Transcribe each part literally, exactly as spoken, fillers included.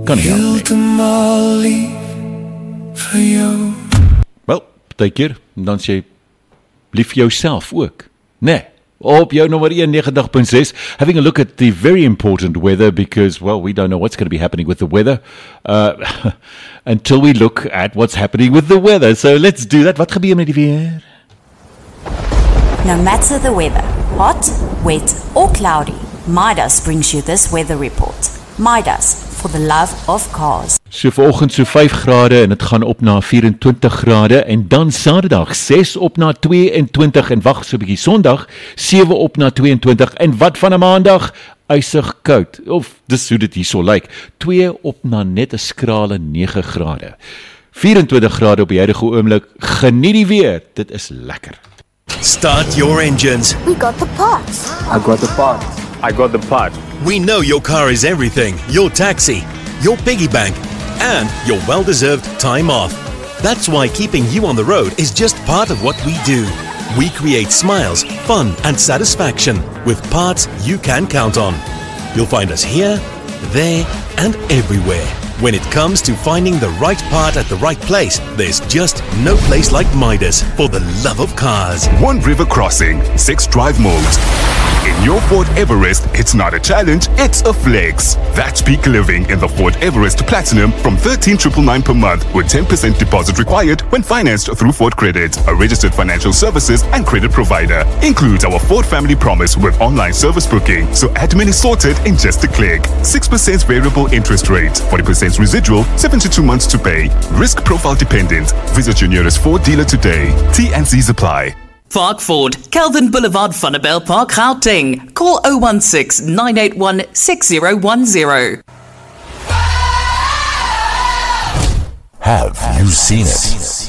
kan nie help nie. Wel, baie keer, dan sê jy lief vir jouself ook. Nee. Op jou nommer one ninety point six, having a look at the very important weather because, well, we don't know what's going to be happening with the weather uh, until we look at what's happening with the weather. So let's do that. Wat gebeur met die weer? No matter the weather, hot, wet or cloudy, Midas brings you this weather report. Midas, for the love of cars. So vanoggend so five grade en dit gaan op na twenty-four grade en dan Saterdag six op na twenty-two en wag so 'n bietjie Sondag seven op na twenty-two en wat van 'n Maandag ysig koud of dis hoe dit hierso lyk two op na net 'n skrale nine grade. twenty-four grade op die huidige oomblik. Geniet die weer. Dit is lekker. Start your engines. We got the parts. I got the part. I got the part. We know your car is everything. Your taxi, your piggy bank, and your well-deserved time off. That's why keeping you on the road is just part of what we do. We create smiles, fun, and satisfaction with parts you can count on. You'll find us here, there, and everywhere. When it comes to finding the right part at the right place, there's just no place like Midas for the love of cars. One river crossing, six drive modes. In your Ford Everest, it's not a challenge, it's a flex. That's peak living in the Ford Everest Platinum from thirteen thousand nine hundred ninety-nine per month with ten percent deposit required when financed through Ford Credit, a registered financial services and credit provider. Includes our Ford Family Promise with online service booking, so admin is sorted in just a click. six percent variable interest rate, forty percent residual, seventy-two months to pay. Risk profile dependent. Visit your nearest Ford dealer today. T and C's apply. Fark Ford, Kelvin Boulevard, Vanderbijl Park, Gauteng. Call oh one six, nine eight one, six oh one oh. Have you seen it?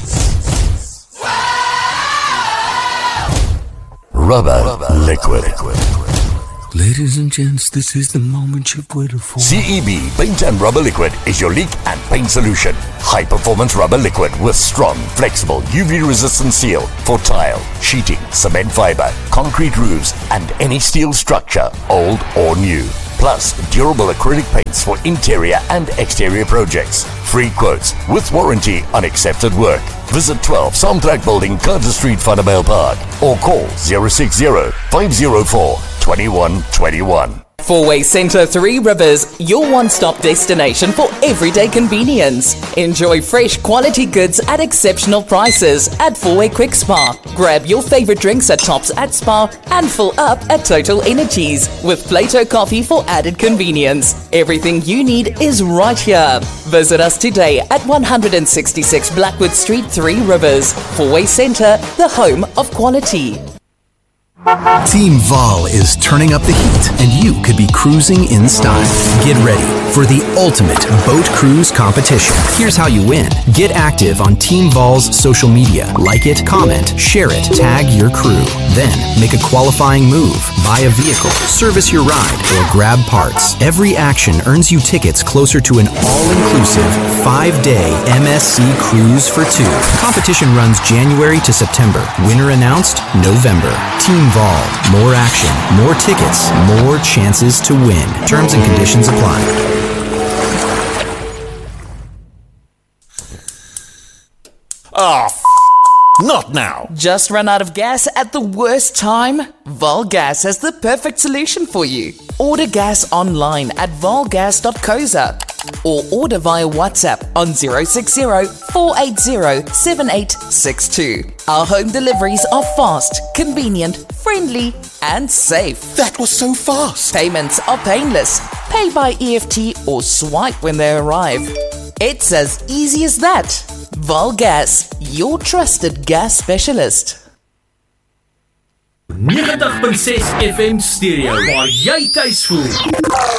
Rubber liquid. Ladies and gents, this is the moment you've waited for. C E B Paint and Rubber Liquid is your leak and paint solution. High performance rubber liquid with strong, flexible, U V resistant seal for tile, sheeting, cement fiber, concrete roofs, and any steel structure, old or new. Plus, durable acrylic paints for interior and exterior projects. Free quotes with warranty on accepted work. Visit twelve Samtrack Building, Carter Street, Vanderbijl Park, or call zero six zero, five zero four, two one two one. Four-Way Centre Three Rivers, your one-stop destination for everyday convenience. Enjoy fresh quality goods at exceptional prices at Four-Way Quick Spa. Grab your favourite drinks at Tops at Spa and fill up at Total Energies with Plato Coffee for added convenience. Everything you need is right here. Visit us today at one sixty-six Blackwood Street, Three Rivers. Four-Way Centre, the home of quality. Team Vol is turning up the heat, and you could be cruising in style. Get ready for the ultimate boat cruise competition. Here's how you win. Get active on Team Vol's social media. Like it, comment, share it, tag your crew. Then, make a qualifying move, buy a vehicle, service your ride, or grab parts. Every action earns you tickets closer to an all-inclusive five-day M S C cruise for two. Competition runs January to September. Winner announced November. Team Vol. More action, more tickets, more chances to win. Terms and conditions apply. Oh, f- not now. Just run out of gas at the worst time? Volgas has the perfect solution for you. Order gas online at volgas dot co dot za or order via WhatsApp on zero six zero, four eight zero, seven eight six two. Our home deliveries are fast, convenient, friendly, and safe. That was so fast. Payments are painless. Pay by E F T or swipe when they arrive. It's as easy as that. Volgas, your trusted gas specialist. ninety point six F M Stereo, waar jy tuis voel.